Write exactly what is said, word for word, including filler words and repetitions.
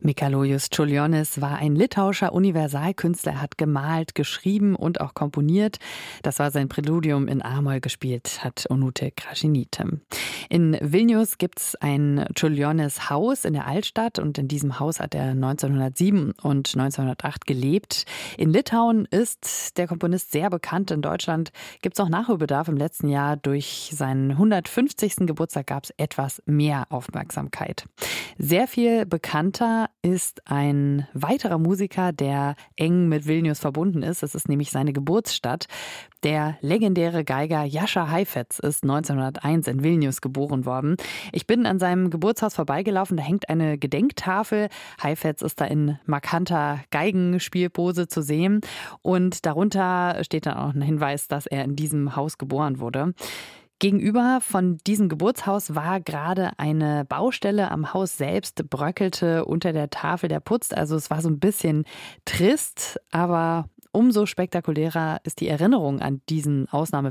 Mikalojus Čiurlionis war ein litauischer Universalkünstler. Er hat gemalt, geschrieben und auch komponiert. Das war sein Präludium in A-Moll, gespielt hat Onutė Krašinytė. In Vilnius gibt es ein Čiurlionis-Haus in der Altstadt und in diesem Haus hat er neunzehnhundertsieben und neunzehnhundertacht gelebt. In Litauen ist der Komponist sehr bekannt. In Deutschland gibt es noch Nachholbedarf. Im letzten Jahr durch seinen hundertfünfzigsten Geburtstag gab es etwas mehr Aufmerksamkeit. Sehr viel bekannter ist ein weiterer Musiker, der eng mit Vilnius verbunden ist. Es ist nämlich seine Geburtsstadt. Der legendäre Geiger Jascha Heifetz ist neunzehnhunderteins in Vilnius geboren worden. Ich bin an seinem Geburtshaus vorbeigelaufen, da hängt eine Gedenktafel. Heifetz ist da in markanter Geigenspielpose zu sehen und darunter steht dann auch ein Hinweis, dass er in diesem Haus geboren wurde. Gegenüber von diesem Geburtshaus war gerade eine Baustelle am Haus selbst, bröckelte unter der Tafel der Putz. Also es war so ein bisschen trist, aber umso spektakulärer ist die Erinnerung an diesen Ausnahmefall.